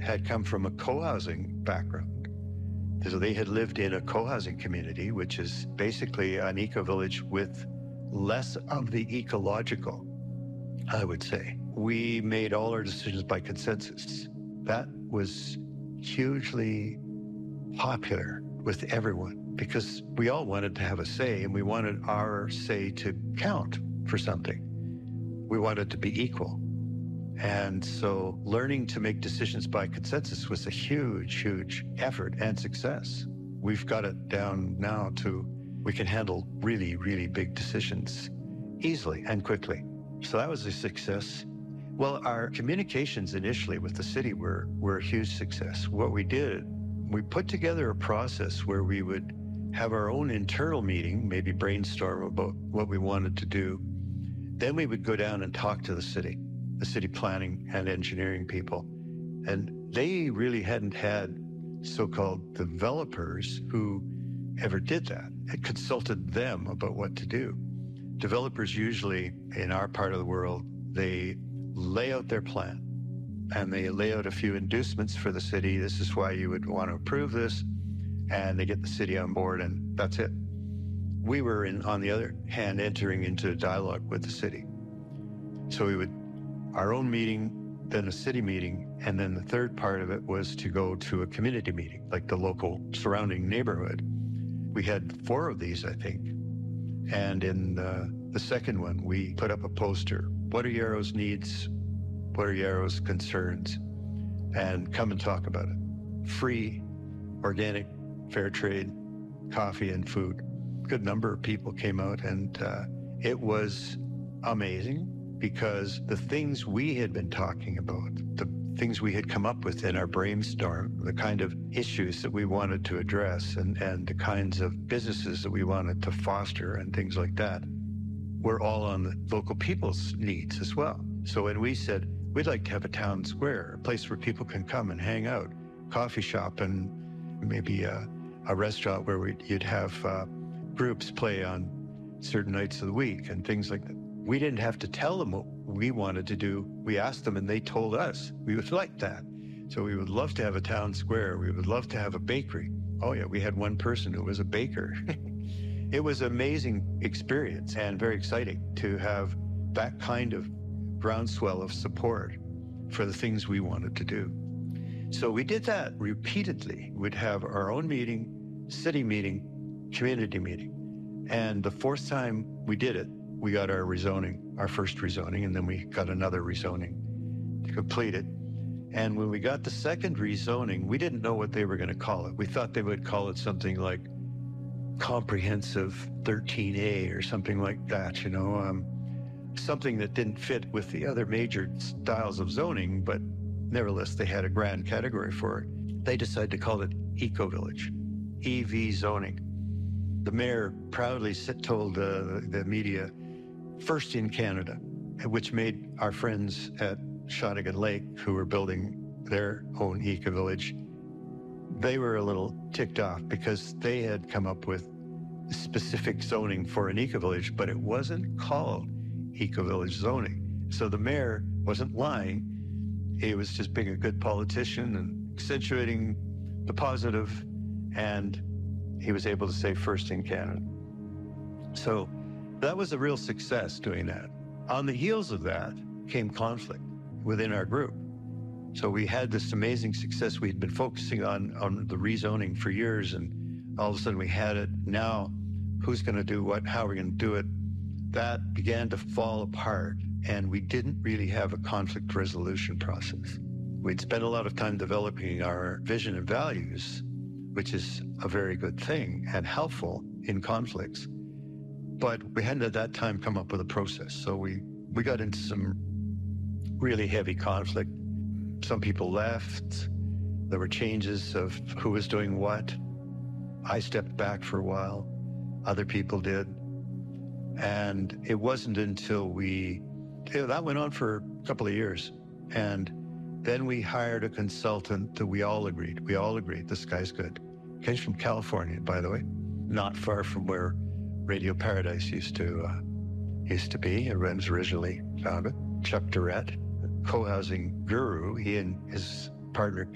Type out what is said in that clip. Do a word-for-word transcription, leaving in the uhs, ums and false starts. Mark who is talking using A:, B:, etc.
A: had come from a co-housing background. So they had lived in a co-housing community, which is basically an eco-village with less of the ecological, I would say. We made all our decisions by consensus. That was hugely popular with everyone because we all wanted to have a say, and we wanted our say to count for something. We wanted to be equal. And so learning to make decisions by consensus was a huge, huge effort and success. We've got it down now to we can handle really, really big decisions easily and quickly. So that was a success. Well, our communications initially with the city were, were a huge success. What we did, we put together a process where we would have our own internal meeting, maybe brainstorm about what we wanted to do. Then we would go down and talk to the city, the city planning and engineering people. And they really hadn't had so-called developers who ever did that, had consulted them about what to do. Developers usually, in our part of the world, they lay out their plan and they lay out a few inducements for the city. This is why you would want to approve this. And they get the city on board, and that's it. We were, in, on the other hand, entering into a dialogue with the city. So we would, our own meeting, then a city meeting, and then the third part of it was to go to a community meeting, like the local surrounding neighborhood. We had four of these, I think. And in the, the second one, we put up a poster. What are Yarrow's needs? What are Yarrow's concerns? And come and talk about it. Free, organic, fair trade, coffee and food. Good number of people came out, and uh, it was amazing because the things we had been talking about, the things we had come up with in our brainstorm, the kind of issues that we wanted to address and, and the kinds of businesses that we wanted to foster and things like that, were all on the local people's needs as well. So when we said, we'd like to have a town square, a place where people can come and hang out, coffee shop and maybe a, a restaurant where we'd, you'd have uh, groups play on certain nights of the week and things like that. We didn't have to tell them what we wanted to do. We asked them and they told us we would like that. So we would love to have a town square. We would love to have a bakery. Oh yeah, we had one person who was a baker. It was an amazing experience and very exciting to have that kind of groundswell of support for the things we wanted to do. So we did that repeatedly. We'd have our own meeting, city meeting, community meeting. And the fourth time we did it, we got our rezoning, our first rezoning, and then we got another rezoning to complete it. And when we got the second rezoning, we didn't know what they were going to call it. We thought they would call it something like Comprehensive thirteen A or something like that, you know, um, something that didn't fit with the other major styles of zoning, but nevertheless, they had a grand category for it. They decided to call it Eco-Village, E V zoning. The mayor proudly told uh, the, the media, first in Canada, which made our friends at Shawnigan Lake, who were building their own Eco-Village, they were a little ticked off because they had come up with specific zoning for an Eco-Village, but it wasn't called Eco-Village zoning. So the mayor wasn't lying. He was just being a good politician and accentuating the positive, and he was able to say first in Canada. So that was a real success doing that. On the heels of that came conflict within our group. So we had this amazing success. We'd been focusing on, on the rezoning for years, and all of a sudden we had it. Now, who's going to do what? How are we going to do it? That began to fall apart, and we didn't really have a conflict resolution process. We'd spent a lot of time developing our vision and values, which is a very good thing and helpful in conflicts. But we hadn't at that time come up with a process. So we, we got into some really heavy conflict. Some people left. There were changes of who was doing what. I stepped back for a while. Other people did. And it wasn't until we, you know, that went on for a couple of years. And then we hired a consultant that we all agreed. We all agreed this guy's good. He's from California, by the way, not far from where Radio Paradise used to uh, used to be. It was originally founded. Chuck Durrett, co-housing guru, he and his partner